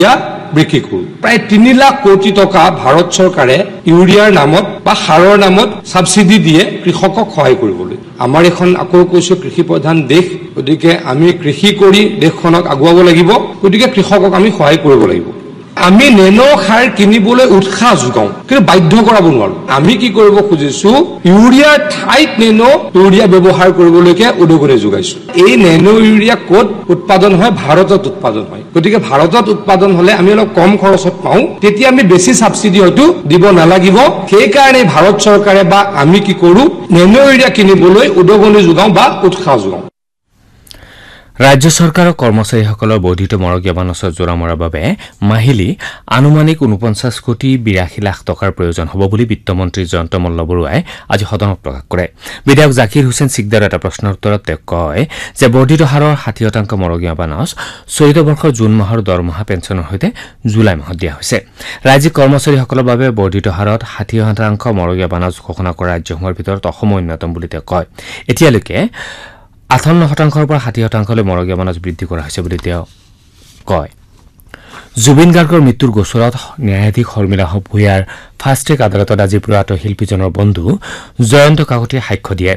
বিক্ৰী কৰোঁ প্ৰায় 3 লাখ কোটি টকা ভাৰত চৰকাৰে ইউৰিয়াৰ নামত বা সাৰৰ নামত সাবসিডি দিয়ে কৃষকক সহায় কৰিবলৈ আমাৰ এখন আকৌ কৈছো কৃষি প্ৰধান দেশ গতিকে আমি কৃষি কৰি দেশখনক আগুৱাব লাগিব গতিকে কৃষকক আমি সহায় কৰিব লাগিব আমি নেনো সাৰ কিনিবলৈ উৎসাহ যোগাও কিন্তু বাধ্য কৰাব নোৱাৰো আমি কি কৰিব খুজিছো ইউৰিয়াৰ ঠাইত নেনো ইউৰিয়া ব্যৱহাৰ কৰিবলৈকে উদগনি যোগাইছো এই নেনো ইউৰিয়া ক'ত উৎপাদন হয় ভাৰতত উৎপাদন হয় গতিকে ভাৰতত উৎপাদন হলে আমি অলপ কম খৰচত পাওঁ তেতিয়া আমি বেছি সাবসিডি হয়তো দিব নালাগিব সেই কাৰণে ভাৰত চৰকাৰে বা আমি কি কৰো নেনো ইউৰিয়া কিনিবলৈ উদগনি যোগাও বা উৎসাহ যোগাও ৰাজ্য চৰকাৰৰ কৰ্মচাৰীসকলৰ বৰ্ধিত মৰগীয়া বানচৰ জোৰা মৰাৰ বাবে মাহিলী আনুমানিক 49 কোটি 82 লাখ টকাৰ প্ৰয়োজন হ'ব বুলি বিত্তমন্ত্ৰী জয়ন্ত মল্লবৰুৱাই আজি সদনত প্ৰকাশ কৰে বিধায়ক জাকিৰ হুছেইন সিকদাৰৰ এটা প্ৰশ্নৰ উত্তৰত তেওঁ কয় যে বৰ্ধিত হাৰৰ 60% মৰগীয়া বানচ চলিত বৰ্ষৰ জুন মাহৰ দৰমহা পেঞ্চনৰ সৈতে জুলাই মাহত দিয়া হৈছে ৰাজ্যিক কৰ্মচাৰীসকলৰ বাবে বৰ্ধিত হাৰত 60% মৰগীয়া বানচ ঘোষণা কৰা ৰাজ্যসমূহৰ ভিতৰত অসম অন্যতম বুলি তেওঁ কয় এতিয়ালৈকে 58%ৰ পৰা 60%লৈ মৰগীয়া বানচ বৃদ্ধি কৰা হৈছে বুলি তেওঁ কয় জুবিন গাৰ্গৰ মৃত্যুৰ গোচৰত ন্যায়াধীশ শৰ্মিলা ভূঞাৰ ফাষ্ট ট্ৰেক আদালতত আজি প্ৰয়াত শিল্পীজনৰ বন্ধু জয়ন্ত কাকতিয়ে সাক্ষ্য দিয়ে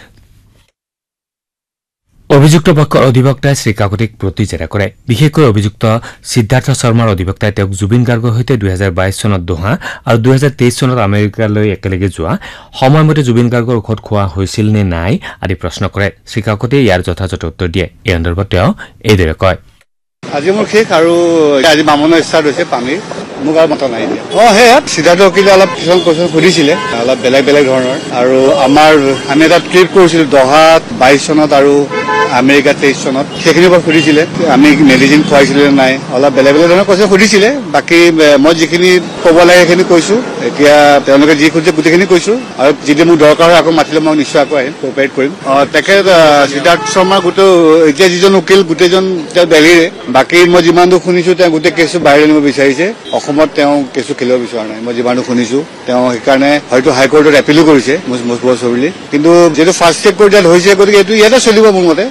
অভিযুক্ত পক্ষৰ অধিবক্তাই শ্ৰী কাকতিক প্ৰতিজেৰা কৰে বিশেষকৈ অভিযুক্ত সিদ্ধাৰ্থ শৰ্মাৰ অধিবক্তাই তেওঁক জুবিন গাৰ্গৰ সৈতে 2022 চনত দোহা আৰু 2023 চনত আমেৰিকালৈ একেলগে যোৱা সময়মতে জুবিন গাৰ্গৰ ঔষধ খোৱা হৈছিল নে নাই আদি প্ৰশ্ন কৰে শ্ৰী কাকতিয়ে ইয়াৰ যথাযথ উত্তৰ দিয়ে এই সন্দৰ্ভত তেওঁ এইদৰে কয় আজি মোৰ শেষ আৰু আজি বামনৰ ষ্টাৰ্ট হৈছে পানীৰ মোক আৰু মতা নাই সেয়া সিদ্ধাৰ্থ অকিলে অলপ কিছুমান কোৱেশ্যন সুধিছিলে অলপ বেলেগ ধৰণৰ আৰু আমি এটা ট্ৰিপ কৰিছিলো দহাত 22 চনত আৰু আমেৰিকা 23 চনত সেইখিনিৰ পৰা সুধিছিলে আমি মেডিচিন খুৱাইছিলো নাই অলপ বেলেগ ধৰণৰ কোৱেশ্যন সুধিছিলে বাকী মই যিখিনি ক'ব লাগে সেইখিনি কৈছো এতিয়া তেওঁলোকে যি খুজিছে গোটেইখিনি কৈছো আৰু যদি মোক দৰকাৰ হয় আকৌ মাতিলে মই নিশ্চয় আকৌ আহিম কোঅপাৰেট কৰিম তেখেত সিদ্ধাৰ্থ শৰ্মা গোটেই এতিয়া যিজন উকিল গোটেইজন তেওঁ দেলহিৰে বাকী মই যিমান দূৰ শুনিছো তেওঁ গোটেই কেছটো বাহিৰ আনিব বিচাৰিছে অসমত তেওঁ কেছটো খেলিব বিচৰা নাই মই যিমান দূৰ শুনিছো তেওঁ সেইকাৰণে হয়তো হাইকোৰ্টত এপিলো কৰিছে মুজফৰ চৌধুৰী কিন্তু যিহেতু ফাৰ্ষ্ট চেক কৰি দিয়াত হৈছে গতিকে এইটো ইয়াতে চলিব মোৰ মতে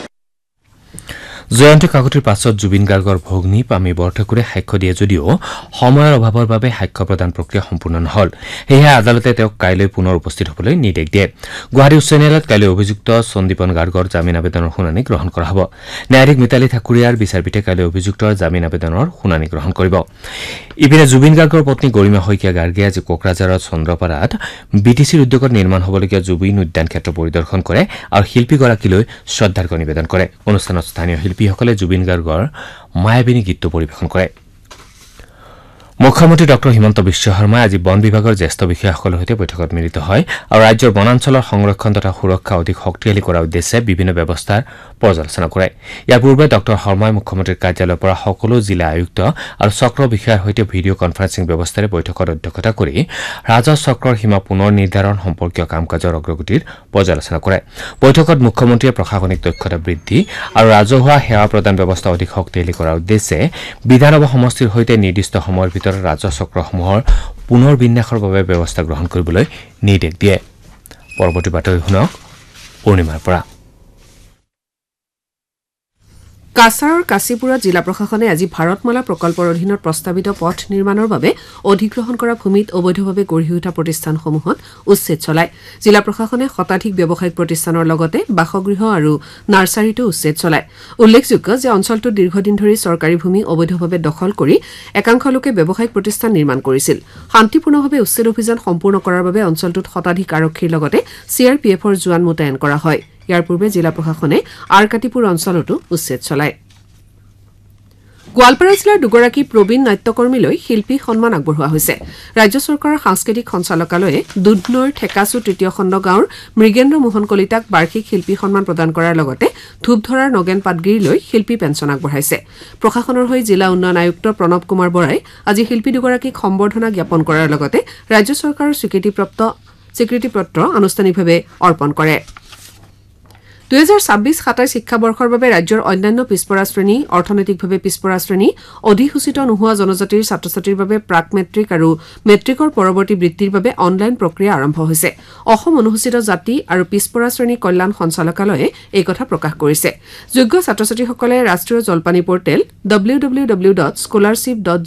জয়ন্ত কাকতিৰ পাছত জুবিন গাৰ্গৰ ভগ্নী পামী বৰঠাকুৰে সাক্ষ্য দিয়ে যদিও সময়ৰ অভাৱৰ বাবে সাক্ষ্য প্ৰদান প্ৰক্ৰিয়া সম্পূৰ্ণ নহল সেয়েহে আদালতে তেওঁক কাইলৈ পুনৰ উপস্থিত হ'বলৈ নিৰ্দেশ দিয়ে গুৱাহাটী উচ্চ ন্যায়ালয়ত কাইলৈ অভিযুক্ত সন্দীপন গাৰ্গৰ জামিন আবেদনৰ শুনানি গ্ৰহণ কৰা হ'ব ন্যায়াধীশ মিতালী ঠাকুৰীয়াৰ বিচাৰপীঠে কাইলৈ অভিযুক্তৰ জামিন আবেদনৰ শুনানি গ্ৰহণ কৰিব ইপিনে জুবিন গাৰ্গৰ পত্নী গৰিমা শইকীয়া গাৰ্গে আজি কোকৰাঝাৰৰ চন্দ্ৰপাৰাত বিটিচিৰ উদ্যোগত নিৰ্মাণ হ'বলগীয়া জুবিন উদ্যান ক্ষেত্ৰ পৰিদৰ্শন কৰে আৰু শিল্পীগৰাকীলৈ শ্ৰদ্ধাৰ্ঘ্য নিবেদন কৰে অনুষ্ঠানত স্থানীয় শিল্পীসকলে জুবিন গাৰ্গৰ মায়াবিনী গীতটো পৰিৱেশন কৰে মুখ্যমন্ত্ৰী ডক্টৰ হিমন্ত বিশ্ব শৰ্মাই আজি বন বিভাগৰ জ্যেষ্ঠ বিষয়াসকলৰ সৈতে বৈঠকত মিলিত হয় আৰু ৰাজ্যৰ বনাঞ্চলৰ সংৰক্ষণ তথা সুৰক্ষা অধিক শক্তিশালী কৰাৰ উদ্দেশ্যে বিভিন্ন ব্যৱস্থাৰ পৰ্যালোচনা কৰে ইয়াৰ পূৰ্বে ডক্টৰ শৰ্মাই মুখ্যমন্ত্ৰীৰ কাৰ্যালয়ৰ পৰা সকলো জিলা আয়ুক্ত আৰু চক্ৰ বিষয়াৰ সৈতে ভিডিঅ' কনফাৰেন্সিং ব্যৱস্থাৰে বৈঠকত অধ্যক্ষতা কৰি ৰাজহ চক্ৰৰ সীমা পুনৰ নিৰ্ধাৰণ সম্পৰ্কীয় কাম কাজৰ অগ্ৰগতিৰ পৰ্যালোচনা কৰে বৈঠকত মুখ্যমন্ত্ৰীয়ে প্ৰশাসনিক দক্ষতা বৃদ্ধি আৰু ৰাজহুৱা সেৱা প্ৰদান ব্যৱস্থা অধিক শক্তিশালী কৰাৰ উদ্দেশ্যে বিধানসভা সমষ্টিৰ সৈতে নিৰ্দিষ্ট সময়ৰ ভিতৰত ৰাজহ চক্ৰসমূহৰ পুনৰ বিন্যাসৰ বাবে ব্যৱস্থা গ্ৰহণ কৰিবলৈ নিৰ্দেশ দিয়ে পৰৱৰ্তী বাতৰি শুনক পূৰ্ণিমাৰ পৰা কাছাৰৰ কাশীপুৰত জিলা প্ৰশাসনে আজি ভাৰতমালা প্ৰকল্পৰ অধীনত প্ৰস্তাৱিত পথ নিৰ্মাণৰ বাবে অধিগ্ৰহণ কৰা ভূমিত অবৈধভাৱে গঢ়ি উঠা প্ৰতিষ্ঠানসমূহত উচ্ছেদ চলায় জিলা প্ৰশাসনে শতাধিক ব্যৱসায়িক প্ৰতিষ্ঠানৰ লগতে বাসগৃহ আৰু নাৰ্চাৰীটো উচ্ছেদ চলায় উল্লেখযোগ্য যে অঞ্চলটোত দীৰ্ঘদিন ধৰি চৰকাৰী ভূমি অবৈধভাৱে দখল কৰি একাংশ লোকে ব্যৱসায়িক প্ৰতিষ্ঠান নিৰ্মাণ কৰিছিল শান্তিপূৰ্ণভাৱে উচ্ছেদ অভিযান সম্পূৰ্ণ কৰাৰ বাবে অঞ্চলটোত শতাধিক আৰক্ষীৰ লগতে CRPFৰ জোৱান মোতায়েন কৰা হয় ইয়াৰ পূৰ্বে জিলা প্ৰশাসনে আৰকাটিপুৰ অঞ্চলতো উচ্ছেদ চলায় গোৱালপাৰা জিলাৰ দুগৰাকী প্ৰবীণ নাট্যকৰ্মীলৈ শিল্পী সন্মান আগবঢ়োৱা হৈছে ৰাজ্য চৰকাৰৰ সাংস্কৃতিক সঞ্চালকালয়ে দুধনৈৰ ঠেকাচু তৃতীয় খণ্ড গাঁৱৰ মৃগেন্দ্ৰ মোহন কলিতাক বাৰ্ষিক শিল্পী সন্মান প্ৰদান কৰাৰ লগতে ধূপধৰাৰ নগেন পাটগিৰিলৈ শিল্পী পেঞ্চন আগবঢ়াইছে প্ৰশাসনৰ হৈ জিলা উন্নয়ন আয়ুক্ত প্ৰণৱ কুমাৰ বৰাই আজি শিল্পী দুগৰাকীক সম্বৰ্ধনা জ্ঞাপন কৰাৰ লগতে ৰাজ্য চৰকাৰৰ স্বীকৃতিপত্ৰ আনুষ্ঠানিকভাৱে অৰ্পণ কৰে 2026-27 শিক্ষাবৰ্ষৰ বাবে ৰাজ্যৰ অন্যান্য পিছপৰা শ্ৰেণী অৰ্থনৈতিকভাৱে পিছপৰা শ্ৰেণী অধিসূচিত নোহোৱা জনজাতিৰ ছাত্ৰ-ছাত্ৰীৰ বাবে প্ৰাক মেট্ৰিক আৰু মেট্ৰিকৰ পৰৱৰ্তী বৃত্তিৰ বাবে অনলাইন প্ৰক্ৰিয়া আৰম্ভ হৈছে অসম অনুসূচিত জাতি আৰু পিছপৰা শ্ৰেণী কল্যাণ সঞ্চালকালয়ে এই কথা প্ৰকাশ কৰিছে যোগ্য ছাত্ৰ-ছাত্ৰীসকলে ৰাষ্ট্ৰীয় জলপানী পৰ্টেল www.scholarship.gov